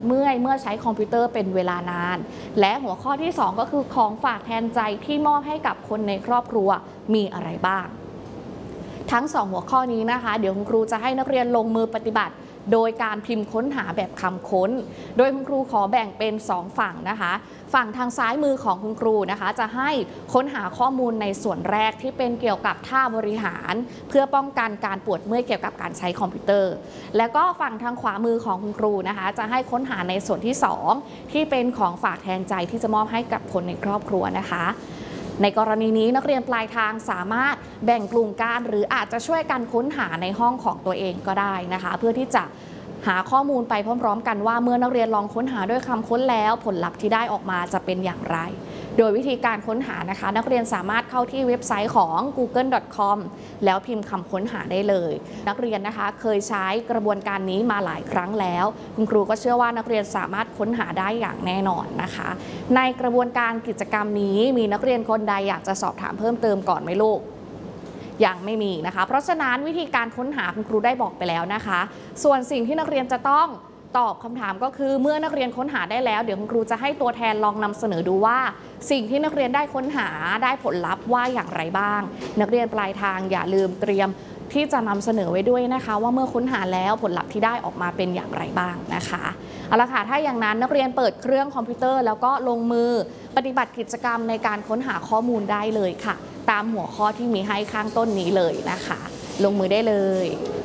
เมื่อใช้คอมพิวเตอร์เป็นเวลานานและหัวข้อที่2ก็คือของฝากแทนใจที่มอบให้กับคนในครอบครัวมีอะไรบ้างทั้ง2หัวข้อนี้นะคะเดี๋ยวคุณครูจะให้นักเรียนลงมือปฏิบัติโดยการพิมพ์ค้นหาแบบคำค้นโดยคุณครูขอแบ่งเป็น2ฝั่งนะคะฝั่งทางซ้ายมือของคุณครูนะคะจะให้ค้นหาข้อมูลในส่วนแรกที่เป็นเกี่ยวกับท่าบริหารเพื่อป้องกันการปวดเมื่อยเกี่ยวกับการใช้คอมพิวเตอร์แล้วก็ฝั่งทางขวามือของคุณครูนะคะจะให้ค้นหาในส่วนที่2ที่เป็นของฝากแทนใจที่จะมอบให้กับคนในครอบครัวนะคะในกรณีนี้นักเรียนปลายทางสามารถแบ่งกลุ่มกันหรืออาจจะช่วยกันค้นหาในห้องของตัวเองก็ได้นะคะเพื่อที่จะหาข้อมูลไปพร้อมๆกันว่าเมื่อนักเรียนลองค้นหาด้วยคำค้นแล้วผลลัพธ์ที่ได้ออกมาจะเป็นอย่างไรโดยวิธีการค้นหานะคะนักเรียนสามารถเข้าที่เว็บไซต์ของ google.com แล้วพิมพ์คำค้นหาได้เลยนักเรียนนะคะเคยใช้กระบวนการนี้มาหลายครั้งแล้วคุณครูก็เชื่อว่านักเรียนสามารถค้นหาได้อย่างแน่นอนนะคะในกระบวนการกิจกรรมนี้มีนักเรียนคนใดอยากจะสอบถามเพิ่มเติมก่อนไหมลูกยังไม่มีนะคะเพราะฉะนั้นวิธีการค้นหาคุณครูได้บอกไปแล้วนะคะส่วนสิ่งที่นักเรียนจะต้องตอบคำถามก็คือเมื่อนักเรียนค้นหาได้แล้วเดี๋ยวคุณครูจะให้ตัวแทนลองนำเสนอดูว่าสิ่งที่นักเรียนได้ค้นหาได้ผลลัพธ์ว่าอย่างไรบ้างนักเรียนปลายทางอย่าลืมเตรียมที่จะนำเสนอไว้ด้วยนะคะว่าเมื่อค้นหาแล้วผลลัพธ์ที่ได้ออกมาเป็นอย่างไรบ้างนะคะเอาละค่ะถ้าอย่างนั้นนักเรียนเปิดเครื่องคอมพิวเตอร์แล้วก็ลงมือปฏิบัติกิจกรรมในการค้นหาข้อมูลได้เลยค่ะตามหัวข้อที่มีให้ข้างต้นนี้เลยนะคะลงมือได้เลย